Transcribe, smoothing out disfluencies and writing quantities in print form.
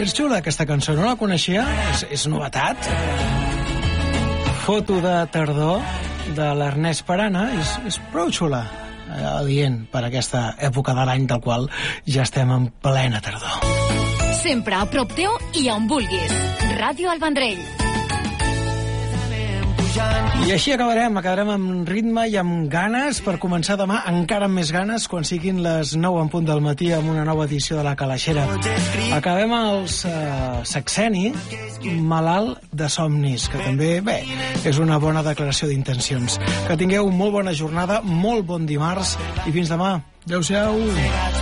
És xula aquesta cançó, no la coneixia? És novetat. Foto de tardor de l'Ernest Parana, és prou xula, adient per aquesta època de l'any del qual ja estem en plena tardor. Sempre a prop teu i on vulguis. Ràdio El Vendrell. I així acabarem amb ritme i amb ganes per començar demà, encara amb més ganes, quan siguin les 9 en punt del matí amb una nova edició de La Calaixera. Acabem els Sexeni, malalt de somnis, que també, bé, és una bona declaració d'intencions. Que tingueu molt bona jornada, molt bon dimarts i fins demà. Adéu-siau.